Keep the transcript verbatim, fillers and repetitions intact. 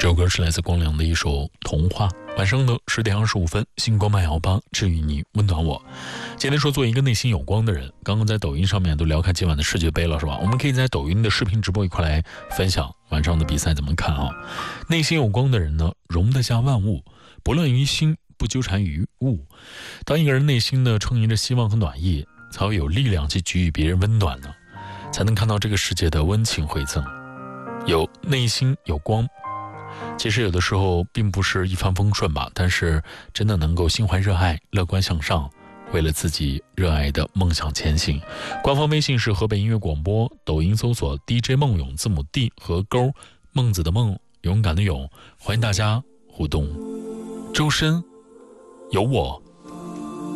这首歌是来自光良的一首童话。晚上的十点二十五分，星光慢摇吧，治愈你，温暖我。今天说做一个内心有光的人，刚刚在抖音上面都聊开今晚的世界杯了，是吧？我们可以在抖音的视频直播一块来分享晚上的比赛怎么看啊？内心有光的人呢，容得下万物，不乱于心，不纠缠于物。当一个人内心呢充盈着希望和暖意，才会有力量去给予别人温暖呢，才能看到这个世界的温情回赠。有内心有光，其实有的时候并不是一帆风顺吧，但是真的能够心怀热爱，乐观向上，为了自己热爱的梦想前行。官方微信是河北音乐广播，抖音搜索 D J 梦勇，字母 D 和勾，孟子的孟，勇敢的勇，欢迎大家互动。周深有我